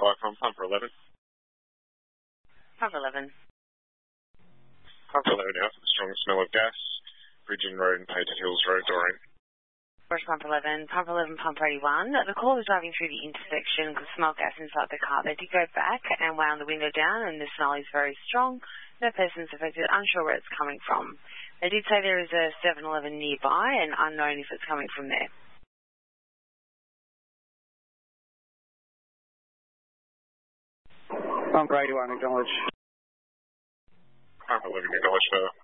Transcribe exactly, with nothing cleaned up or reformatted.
five from Pump eleven. Pump eleven. Pump eleven now for the strong smell of gas. Bridgeon Road and Painted Hills Road, Doreen. Fresh Pump eleven, Pump eleven, Pump eighty-one. The caller was driving through the intersection because smelled gas inside the car. They did go back and wound the window down, and the smell is very strong. No persons affected, unsure where it's coming from. They did say there is a seven eleven nearby and unknown if it's coming from there. Pump eighty-one, acknowledge. Pump eleven, acknowledge further.